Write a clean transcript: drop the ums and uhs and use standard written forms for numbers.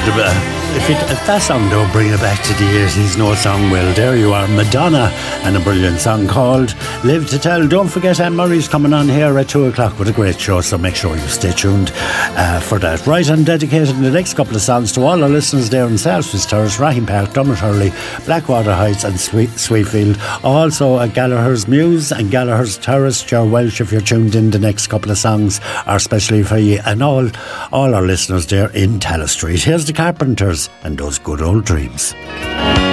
If that song don't bring it back to the 80s, no song will. There you are, Madonna, and a brilliant song called Live to Tell. Don't forget Anne Murray's coming on here at 2 o'clock with a great show, so make sure you stay tuned for that. Right, I'm dedicating the next couple of songs to all our listeners there in Salisbury Terrace, Rahim Park, Drummond Hurley, Blackwater Heights and Sweetfield. Also at Gallagher's Mews and Gallagher's Terrace. Ger Welsh, if you're tuned in, the next couple of songs are especially for you and all our listeners there in Tallaght Street. Here's the Carpenters and Those Good Old Dreams.